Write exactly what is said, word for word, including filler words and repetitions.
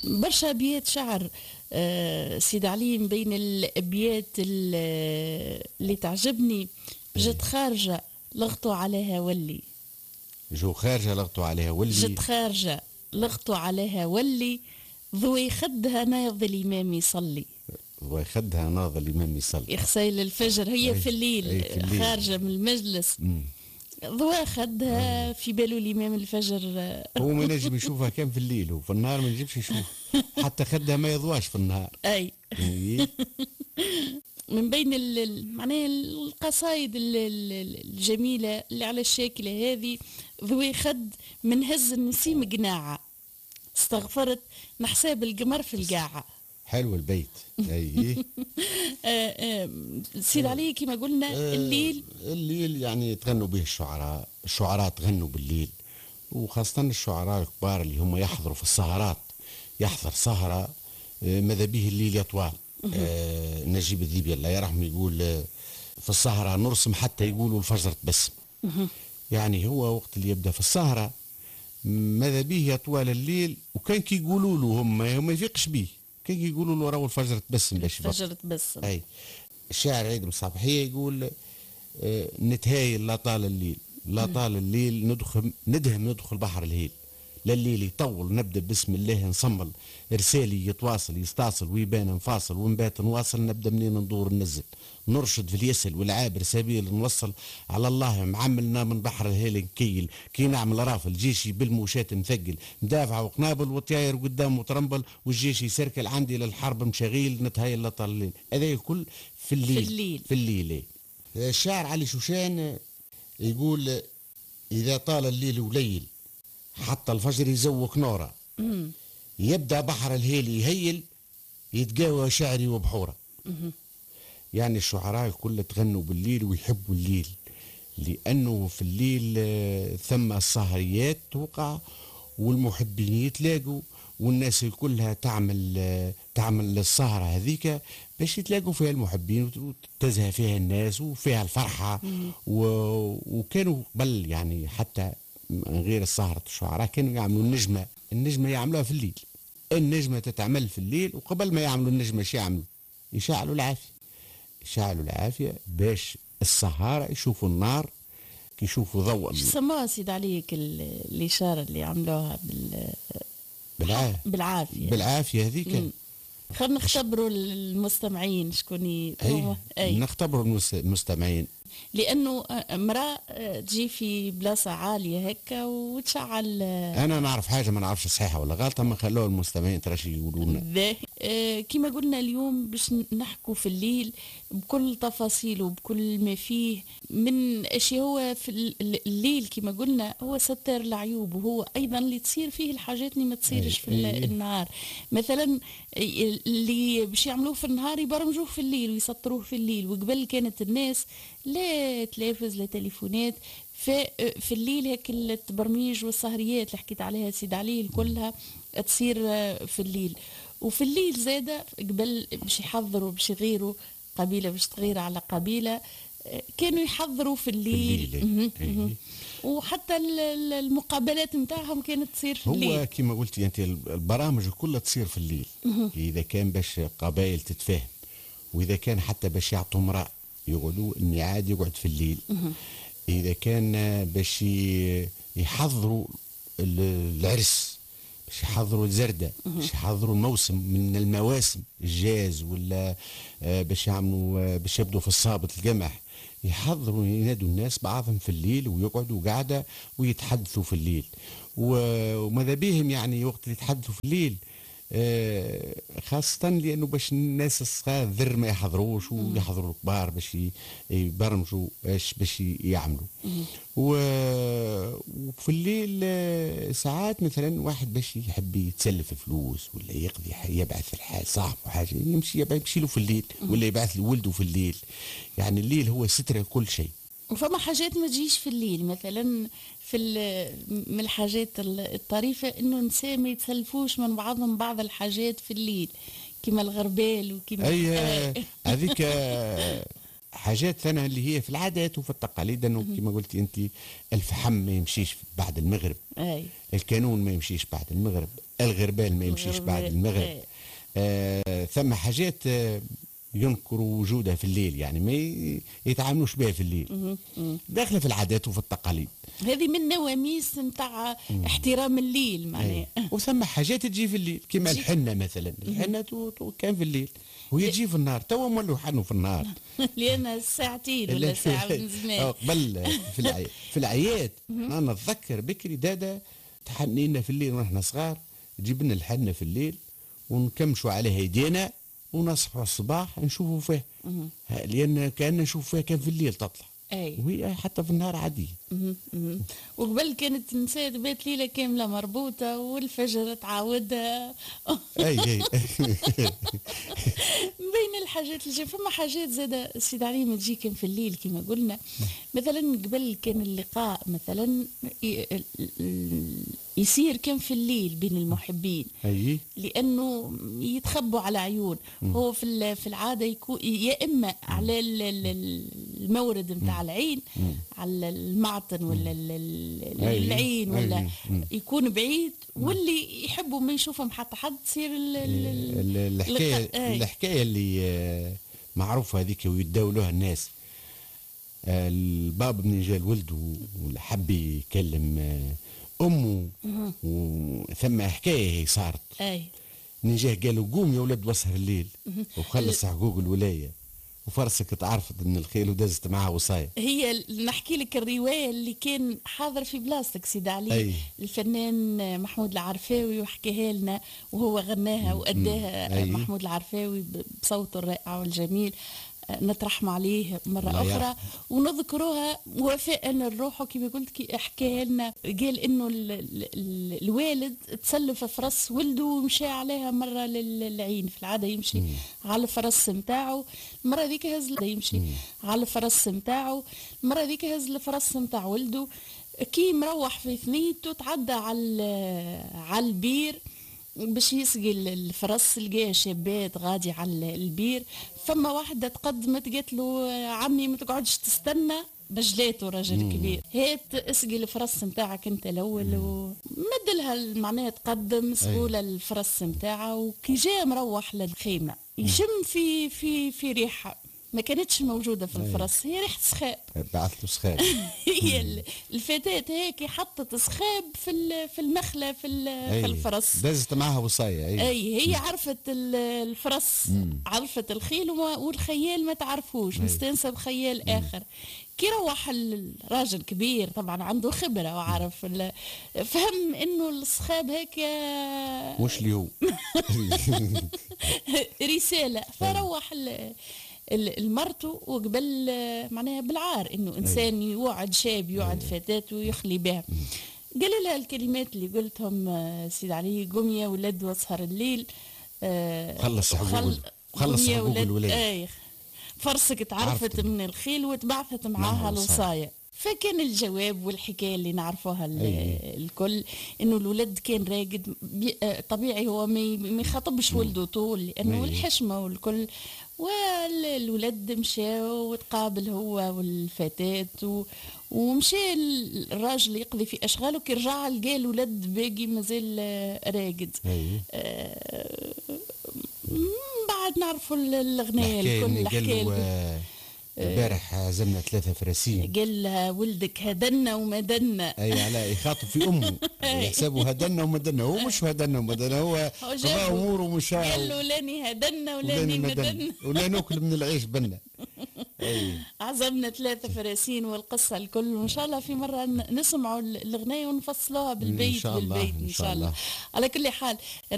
برشا أبيات شعر آه سيد علي. من بين الأبيات اللي تعجبني: جت خارجة لغطوا عليها ولي. جو خارجة لغطوا عليها ولي. جت خارجة لغطوا عليها ولي، ضوي خدها ناض الإمام يصلي. ضوي خدها ناض الإمام يصلي. يخسيل الفجر هي في الليل, في الليل خارجة من المجلس. مم. ضوء خدها في باله الإمام الفجر. هو ما ينجم يشوفها كان في الليل، وفي النهار ما ينجمش يشوف. حتى خدها ما يضواش في النهار. أي من بين معناها القصايد الجميلة اللي على الشاكلة هذه: ضوي خد من هز النسيم قناعة، استغفرت نحساب القمر في القاعة. حلو البيت. اي سيد علي كما قلنا الليل الليل يعني تغنوا به الشعراء. الشعراء تغنوا بالليل، وخاصة الشعراء الكبار اللي هم يحضروا في السهرات. يحضر سهرة ماذا به الليل يطوال. آه نجيب الذيبي الله يرحمه يقول في السهرة نرسم حتى يقولوا الفجر تبسم. يعني هو وقت اللي يبدأ في السهرة ماذا به يطوال الليل، وكان كي يقولوا له هم ما يفيقش به، كان يقولوا له راهو الفجر تبسم باش الفجر تبسم. اي الشاعر عيد الصباحيه يقول آه نتهايل لا طال الليل، لا طال الليل ندخل ندهم ندخل بحر الهيل. لا الليل يطول نبدا بسم الله نصمل، ارسالي يتواصل يستاصل ويبان نفاصل، ونبات نواصل نبدا منين ندور ننزل، نرشد في اليسل والعابر سبيل نوصل، على الله معملنا من بحر الهيل نكيل، كي نعمل رافل جيشي بالموشات مثقل، مدافع وقنابل وطياير قدام وترمبل، والجيش يسركل عندي للحرب مشاغيل، نتهيل لا طال الليل. هذا الكل في الليل. في الليل, في الليل. الشاعر علي شوشان يقول اذا طال الليل وليل حتى الفجر يزوق نورا، يبدا بحر الهيل يهيل يتقاوى شعري وبحوره. يعني الشعراء الكل تغنوا بالليل ويحبوا الليل، لانه في الليل ثم السهريات توقع والمحبين يتلاقوا، والناس كلها تعمل تعمل السهرة هذيك باش يتلاقوا فيها المحبين وتزهى فيها الناس وفيها الفرحة. وكانوا قبل يعني حتى من غير السهرة الشعراء كانوا يعملوا النجمة. النجمة يعملوها في الليل. النجمة تتعمل في الليل، وقبل ما يعملوا النجمة شو يعملوا؟ يشعلوا العافية. يشعلوا العافية باش السهارة يشوفوا النار، كي يشوفوا ضوء. شو سموها سيد عليك الإشارة اللي عملوها بال بالعافية بالعافية بالعافية هذيك؟ خلينا نختبروا المستمعين شكون. أي نختبروا المستمعين، لانه امراه تجي في بلاصه عاليه هكا وتشعل. انا نعرف حاجه ما نعرفش صحيحه ولا غلطه، ما خلوها المستمعين ترى شي يقولوا لنا. كما قلنا اليوم باش نحكوا في الليل بكل تفاصيله وبكل ما فيه من اشياء. هو في الليل كما قلنا هو ستار العيوب، وهو ايضا اللي تصير فيه الحاجات اللي ما تصيرش في أي. النهار مثلا اللي باش يعملوه في النهار يبرمجوه في الليل ويسطروه في الليل. وقبل كانت الناس لا تلافز لا تليفونات، في الليل هيك التبرميج والسهريات اللي حكيت عليها سيد علي كلها تصير في الليل. وفي الليل زاده قبل باش يحضروا باش يغيروا قبيله باش تغير على قبيله، كانوا يحضروا في الليل, في الليل. وحتى المقابلات نتاعهم كانت تصير في الليل. هو كما قلتي انت البرامج كلها تصير في الليل. اذا كان باش قبائل تتفاهم، واذا كان حتى باش يعطوا امرأة يقعدوا الميعاد يقعد في الليل. إذا كان باش يحضروا العرس، باش يحضروا الزردة، باش يحضروا الموسم من المواسم الجاز، ولا باش يعملوا باش يبدوا في الصابط القمح، يحضروا ينادوا الناس بعضهم في الليل ويقعدوا قاعدة ويتحدثوا في الليل. وماذا بهم يعني وقت اللي يتحدثوا في الليل خاصة لأنه باش الناس الصغار ذر ما يحضروش ويحضروا الكبار باش يبرمجوا باش باش يعملوا. وفي الليل ساعات مثلا واحد باش يحب يتسلف فلوس ولا يقضي يبعث الحال صاحبه حاجة يمشي يمشي له في الليل، ولا يبعث لولده في الليل. يعني الليل هو ستر كل شيء. وفما حاجات ما تجيش في الليل مثلا في من الحاجات الطريفة انه النساء ما يتسلفوش من بعضهم بعض الحاجات في الليل كما الغربال وكما اي هذيك حاجات ثانية اللي هي في العادات وفي التقاليد، انه كما قلتي انت الفحم ما يمشيش بعد المغرب، اي الكانون ما يمشيش بعد المغرب، الغربال ما يمشيش بعد المغرب. أي. آه ثم حاجات آه ينكروا وجودها في الليل، يعني ما ي- يتعاملوش بها في الليل، داخله في العادات وفي التقاليد. هذه من نواميس نتاع احترام الليل معناها. أي. وثم حاجات تجي في الليل كما تجي- الحنه مثلا، الحنه تو- تو كان في الليل وهي تجي في النهار، توا مولوا حنوا في النهار. لان ساعتين ولا ساعه من أو زمان. قبل في العي... في العياد انا نتذكر بكري دادا تحنينا في الليل ونحن صغار، تجيب لنا الحنه في الليل ونكمشوا عليها يدينا ونصحوا الصباح نشوفوا فيه، ها، لان كان نشوف فيها كان في الليل تطلع، اي وهي حتى في النهار عاديه. مهم. مهم. وقبل كانت النساء تبات ليله كامله مربوطه والفجر تعاودها. اي اي بين الحاجات اللي فما حاجات زادة السيد علي تجي كان في الليل كما قلنا. مثلا قبل كان اللقاء مثلا ي- يصير كان في الليل بين المحبين، اي لانه يتخبوا على عيون. هو في ال- في العاده يكون يا اما على ال- ال- المورد نتاع العين، على المعطن ولا ال- ال- أي. العين، ولا أي. مم. يكون بعيد، واللي يحبوا ما يشوفهم حتى حد تصير ال- ال- ال- ال- الحكايه اللقاء. أي. الحكايه اللي آه، معروفه هذيك ويتداولوها الناس. آه، الباب من جا لولده وحب يكلم آه، امه، وثم حكايه هي صارت. اي من جاه قالوا قوم يا ولد وسهر الليل وخلص حقوق الولايه، وفرسك تعرفت ان الخيل ودزت معاه وصايه. هي ال- نحكي لك الروايه اللي كان حاضر في بلاصتك سيد علي. أي. الفنان محمود العرفاوي وحكاها لنا وهو غناها واداها. أي. محمود العرفاوي ب- بصوته الرائع والجميل. آه، نترحم عليه مرة الله أخرى يرحمه. ونذكروها وفاء للروح. وكما قلت كي حكاها لنا، قال إنه ال ال ال الوالد تسلف في راس ولده ومشى عليها مرة لل- للعين. في العادة يمشي على الفرس نتاعو، المرة ذيك هز يمشي على الفرس نتاعو، المرة ذيك هز الفرس نتاع ولده. كي مروح في ثنيته تعدى على على البير باش يسقي الفرس، لقاه شابات غادي على البير. فما واحدة تقدمت قالت له عمي ما تقعدش تستنى، بجلاته راجل كبير، هات اسقي الفرس نتاعك انت الاول. ومد لها معناها تقدم سقولة الفرس نتاعها. وكي جاء مروح للخيمة يشم في في في ريحة ما كانتش موجودة في الفرس، هي ريحة سخاب. بعث له سخاب. هي ال- الفتاة هيك حطت سخاب في ال- في المخلة في ال- في الفرس. دزت معها وصاية. أي. اي هي عرفت ال- الفرس، عرفت الخيل وما- والخيال ما تعرفوش، مستانسه بخيال اخر. كي روح الراجل كبير طبعا عنده خبره وعارف ال- فهم انه السخاب هيك مش اللي هو. رساله. فروح ال- ال- المرته وقبل معناها بالعار انه انسان يوعد شاب يوعد فتاه ويخلي بها. قال لها الكلمات اللي قلتهم آه، سيد علي: قوم يا ولد واسهر الليل، آه، خلص حقوق خل- ال- خلص قوم يا حقوق ولد، الولاية. اي فرسك تعرفت عرفت. من الخيل وتبعثت معاها معها الوصاية. الوصاية. فكان الجواب والحكايه اللي نعرفوها ال- أي. الكل انه الولد كان راقد. بي- آه، طبيعي هو ما ي- ما يخاطبش ولده طول لانه أي. الحشمه والكل. والولد مشى وتقابل هو والفتاة و... ومشى الراجل يقضي في اشغاله. كي رجع لقى الولد باقي مازال آه، راقد. أي. آه، من بعد نعرفوا الغنايه الكل قال الحكايه له الكل. آه، البارح عزمنا ثلاثة فراسين. قال لها ولدك هدنا وما دنا. اي على يخاطب في امه يحسبوا هدنا وما دنا، هو مش هدنا وما دنا، هو هو قضى جابه. اموره مش قال له لاني هدنا ولاني مدنا ولا ناكل من العيش بنا. اي عزمنا ثلاثة فراسين والقصة الكل. وإن شاء الله في مرة ن- نسمعوا الغناية ونفصلوها بالبيت إن شاء الله، بالبيت إن إن شاء شاء الله. الله. على كل حال